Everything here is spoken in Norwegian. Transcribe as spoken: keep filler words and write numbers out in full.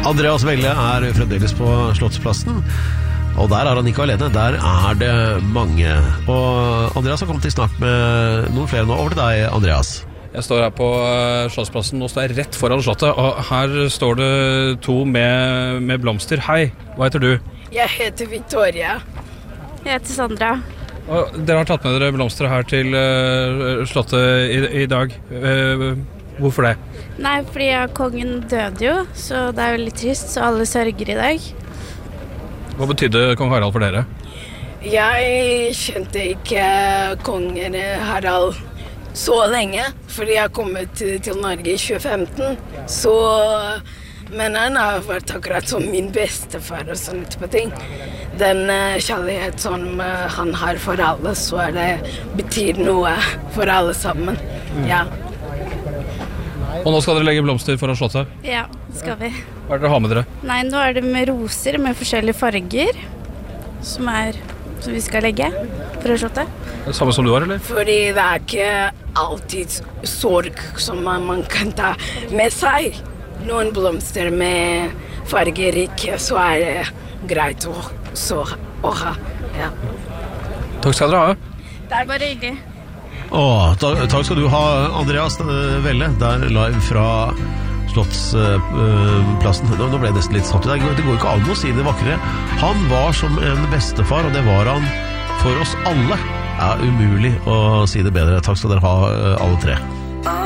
Andreas Velle er fremdeles på Slottsplassen, og der er han ikke alene, der er det mange. Og Andreas har kommet i snakk med noen flere nå. Over til deg, Andreas. Jeg står her på Slottsplassen, nå står jeg rett foran Slottet, og her står det to med, med blomster. Hei, hva heter du? Jeg heter Victoria. Jeg heter Sandra. Og dere har tatt med dere blomster her til uh, Slottet i, i dag. Uh, hvorfor det? Nei, fordi ja, kongen døde jo, så det er jo litt trist, så alle sørger i dag. Hva betydde kong Harald for dere? Jeg kjente ikke kongen Harald så lenge, fordi jeg kom til, til Norge i tjue femten. Så, men han har vært akkurat som min bestefar og sånne type ting. Den uh, kjærlighet som uh, han har for alle, så er det betyr noe for alle sammen. Mm. Ja. Og nå skal dere legge blomster foran Slottet? Ja, skal vi. Hva er det dere har med dere? Nei, nå er det med roser med forskjellige farger, som, er, som vi skal legge foran Slottet. Det samme som du har, eller? Fordi det er ikke alltid sorg som man, man kan ta med seg. Noen blomster med farger ikke, så er det greit å, så, å ha. Ja. Takk skal dere ha. Det er bare hyggelig. Åh, takk, takk skal du ha, Andreas Velle, der live fra Slottsplassen. Uh, Nå ble jeg nesten litt satt ut. Det går ikke an å si det vakrere. Han var som en bestefar, og det var han for oss alle. Det er umulig å si det bedre. Takk skal dere ha, alle tre.